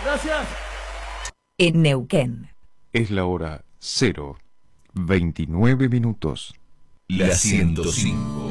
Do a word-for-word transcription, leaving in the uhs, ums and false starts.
Gracias. En Neuquén. Es la hora cero veintinueve minutos. La ciento cinco.